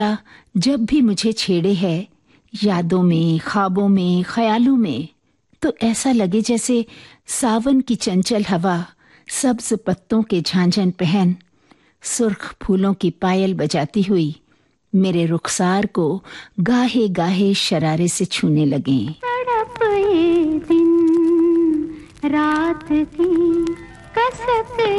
जब भी मुझे छेड़े है, यादों में, ख्वाबों में, ख्यालों में, तो ऐसा लगे जैसे सावन की चंचल हवा सब्ज पत्तों के झांझन पहन सुर्ख फूलों की पायल बजाती हुई मेरे रुखसार को गाहे गाहे शरारे से छूने लगें। तड़प ये दिन रात की कसक